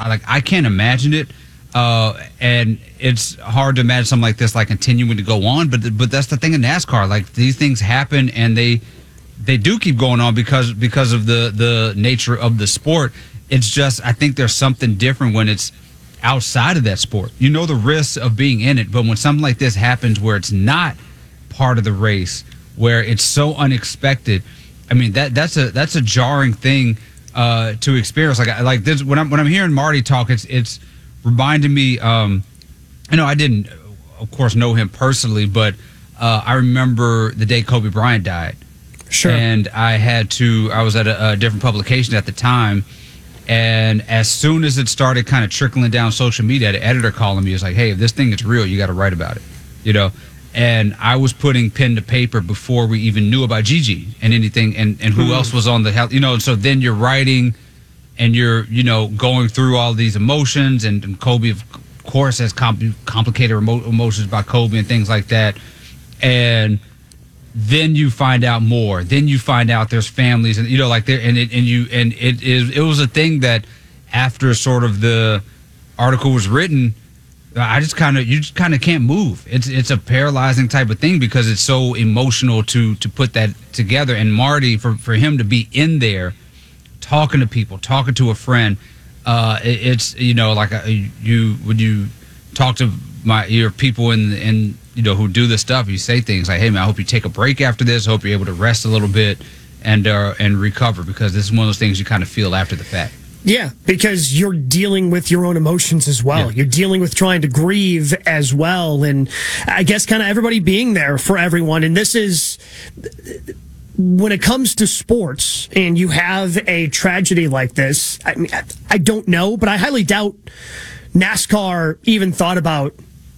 I can't imagine it. And it's hard to imagine something like this, like, continuing to go on. But that's the thing in NASCAR. Like, these things happen, and they do keep going on because of the nature of the sport. It's just, I think there's something different when it's outside of that sport. You know the risks of being in it, but when something like this happens where it's not part of the race, where it's so unexpected, I mean, that's a jarring thing to experience. Like this, when I'm hearing Marty talk, it's reminding me. I didn't, of course, know him personally, but I remember the day Kobe Bryant died. Sure. And I was at a different publication at the time. And as soon as it started kind of trickling down social media, the editor calling me was like, "Hey, if this thing is real, you got to write about it," And I was putting pen to paper before we even knew about Gigi and anything, and who else was on the health, And so then you're writing, and you're going through all these emotions, and Kobe, of course, has complicated emotions about Kobe and things like that, and then you find out more. Then you find out there's families, and it was a thing that after sort of the article was written, you just kind of can't move. It's a paralyzing type of thing because it's so emotional to put that together. And Marty, for him to be in there, talking to people, talking to a friend, it's when you talk to your people in who do this stuff, you say things like, "Hey man, I hope you take a break after this. I hope you're able to rest a little bit and recover," because this is one of those things you kind of feel after the fact. Yeah, because you're dealing with your own emotions as well. Yeah. You're dealing with trying to grieve as well, and I guess kind of everybody being there for everyone. And this is, when it comes to sports and you have a tragedy like this, I mean, I don't know, but I highly doubt NASCAR even thought about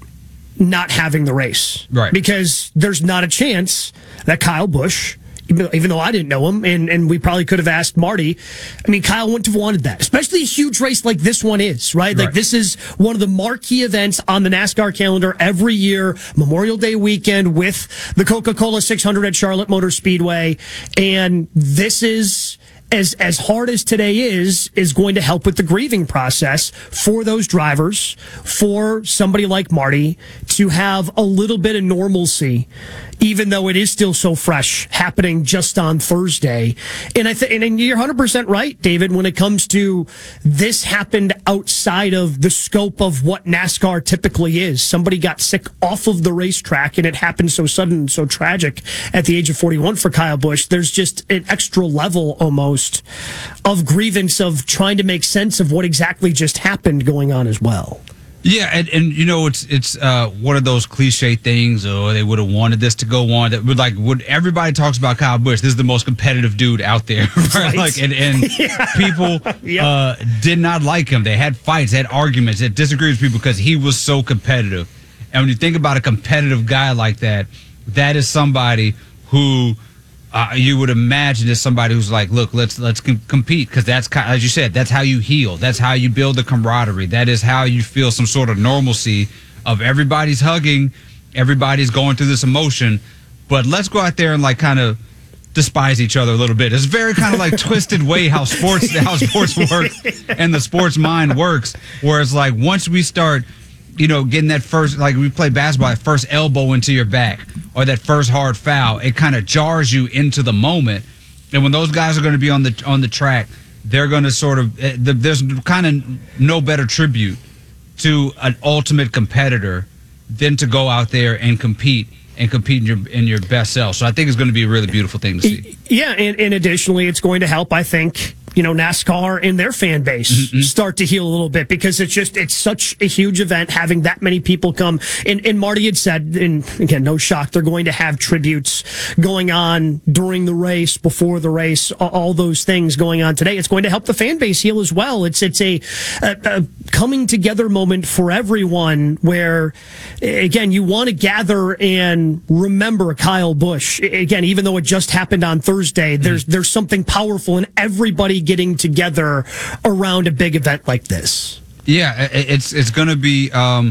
not having the race. Right. Because there's not a chance that Kyle Busch, even though I didn't know him, and we probably could have asked Marty, I mean, Kyle wouldn't have wanted that, especially a huge race like this one is, right? Like, this is one of the marquee events on the NASCAR calendar every year, Memorial Day weekend with the Coca-Cola 600 at Charlotte Motor Speedway, and this is, as hard as today is going to help with the grieving process for those drivers, for somebody like Marty to have a little bit of normalcy, even though it is still so fresh, happening just on Thursday. And and you're 100% right, David, when it comes to this happened outside of the scope of what NASCAR typically is. Somebody got sick off of the racetrack, and it happened so sudden and so tragic at the age of 41 for Kyle Busch. There's just an extra level almost of grievance, of trying to make sense of what exactly just happened going on as well. Yeah, and it's one of those cliche things. Oh, they would have wanted this to go on. That would everybody talks about Kyle Busch. This is the most competitive dude out there, right? Like, and people did not like him. They had fights, they had arguments, they disagreed with people because he was so competitive. And when you think about a competitive guy like that, that is somebody who you would imagine is somebody who's like, look, let's compete, because that's, as you said, that's how you heal. That's how you build the camaraderie. That is how you feel some sort of normalcy of everybody's hugging, everybody's going through this emotion, but let's go out there and like kind of despise each other a little bit. It's very kind of like twisted way how sports work and the sports mind works, where it's like once we start getting that first, like we play basketball, that first elbow into your back or that first hard foul, it kind of jars you into the moment. And when those guys are going to be on the track, they're going to sort of, there's kind of no better tribute to an ultimate competitor than to go out there and compete in your best self. So I think it's going to be a really beautiful thing to see. Yeah, and additionally, it's going to help, I think, NASCAR and their fan base start to heal a little bit, because it's such a huge event, having that many people come. And Marty had said, and again, no shock, they're going to have tributes going on during the race, before the race, all those things going on today. It's going to help the fan base heal as well. It's a coming together moment for everyone, where, again, you want to gather and remember Kyle Busch. Again, even though it just happened on Thursday, there's something powerful in everybody getting together around a big event like this. Yeah, it's going to be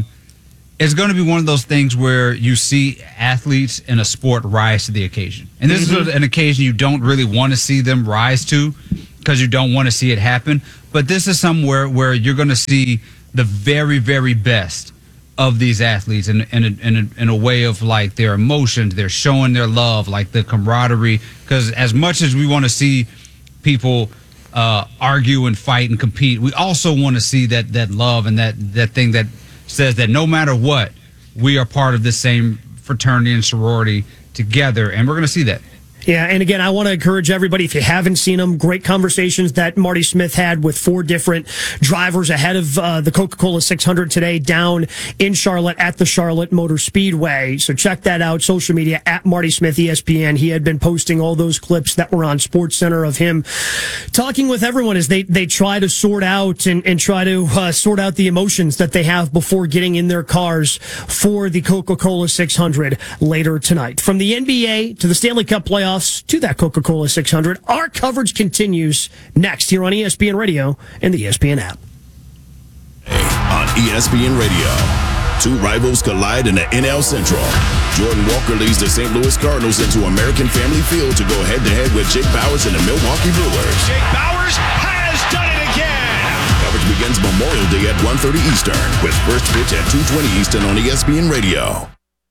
one of those things where you see athletes in a sport rise to the occasion, and this is an occasion you don't really want to see them rise to, because you don't want to see it happen. But this is somewhere where you're going to see the very, very best of these athletes in a way of like their emotions. They're showing their love, like the camaraderie. Because as much as we want to see people argue and fight and compete, we also want to see that love and that thing that says that no matter what, we are part of the same fraternity and sorority together, and we're going to see that. Yeah, and again, I want to encourage everybody, if you haven't seen them, great conversations that Marty Smith had with 4 different drivers ahead of the Coca-Cola 600 today down in Charlotte at the Charlotte Motor Speedway. So check that out, social media, at Marty Smith ESPN. He had been posting all those clips that were on SportsCenter of him talking with everyone as they try to sort out and try to sort out the emotions that they have before getting in their cars for the Coca-Cola 600 later tonight. From the NBA to the Stanley Cup playoffs, to that Coca-Cola 600. Our coverage continues next here on ESPN Radio and the ESPN app. On ESPN Radio, 2 rivals collide in the NL Central. Jordan Walker leads the St. Louis Cardinals into American Family Field to go head-to-head with Jake Bauers and the Milwaukee Brewers. Jake Bauers has done it again! Coverage begins Memorial Day at 1:30 Eastern with first pitch at 2:20 Eastern on ESPN Radio.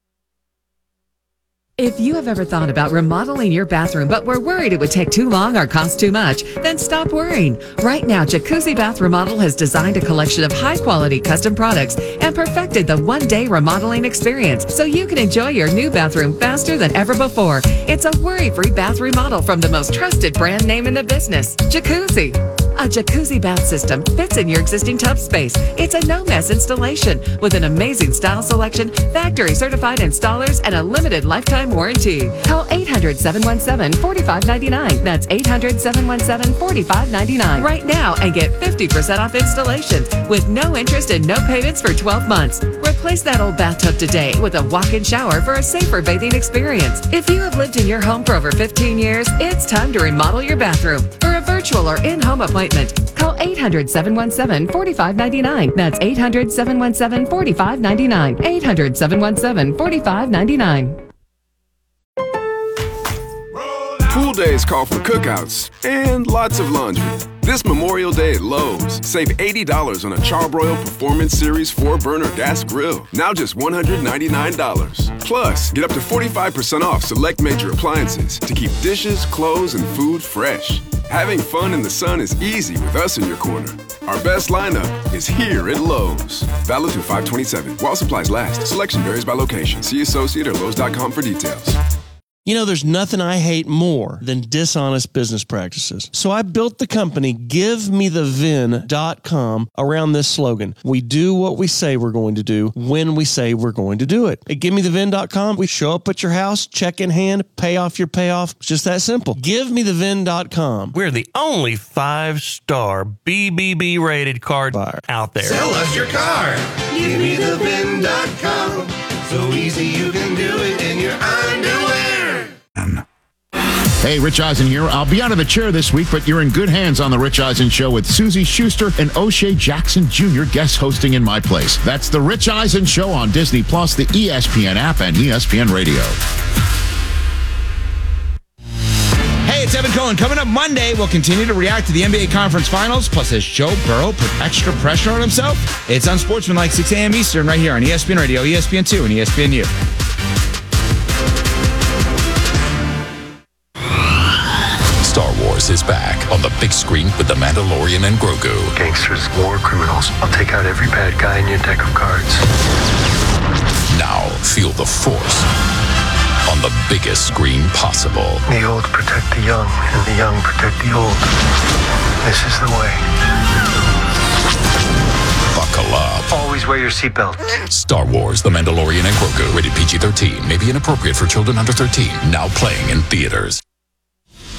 If you have ever thought about remodeling your bathroom but were worried it would take too long or cost too much, then stop worrying. Right now, Jacuzzi Bath Remodel has designed a collection of high-quality custom products and perfected the one-day remodeling experience so you can enjoy your new bathroom faster than ever before. It's a worry-free bath remodel from the most trusted brand name in the business, Jacuzzi. A jacuzzi bath system fits in your existing tub space. It's a no-mess installation with an amazing style selection, factory-certified installers, and a limited lifetime warranty. Call 800-717-4599. That's 800-717-4599 right now and get 50% off installation with no interest and no payments for 12 months. Replace that old bathtub today with a walk-in shower for a safer bathing experience. If you have lived in your home for over 15 years, it's time to remodel your bathroom. For a virtual or in-home appointment, call 800-717-4599. That's 800-717-4599. 800-717-4599. Pool days call for cookouts and lots of laundry. This Memorial Day at Lowe's, save $80 on a Charbroil Performance Series 4-burner gas grill. Now just $199. Plus, get up to 45% off select major appliances to keep dishes, clothes, and food fresh. Having fun in the sun is easy with us in your corner. Our best lineup is here at Lowe's. Valid through 5/27. While supplies last. Selection varies by location. See associate or Lowe's.com for details. You know, there's nothing I hate more than dishonest business practices. So I built the company GiveMeTheVin.com around this slogan. We do what we say we're going to do when we say we're going to do it. At GiveMeTheVin.com, we show up at your house, check in hand, pay off your payoff. It's just that simple. GiveMeTheVin.com. We're the only 5-star BBB rated car buyer out there. Sell us your car. GiveMeTheVin.com. So easy you can do it in your underwear. Hey, Rich Eisen here. I'll be out of the chair this week, but you're in good hands on The Rich Eisen Show with Susie Schuster and O'Shea Jackson Jr. guest hosting in my place. That's The Rich Eisen Show on Disney+, the ESPN app, and ESPN Radio. Hey, it's Evan Cohen. Coming up Monday, we'll continue to react to the NBA Conference Finals. Plus, has Joe Burrow put extra pressure on himself? It's Unsportsmanlike, 6 a.m. Eastern, right here on ESPN Radio, ESPN2, and ESPNU. Star Wars is back on the big screen with The Mandalorian and Grogu. Gangsters, war criminals. I'll take out every bad guy in your deck of cards. Now feel the Force on the biggest screen possible. The old protect the young, and the young protect the old. This is the way. Buckle up. Always wear your seatbelt. Star Wars, The Mandalorian and Grogu. Rated PG-13. May be inappropriate for children under 13. Now playing in theaters.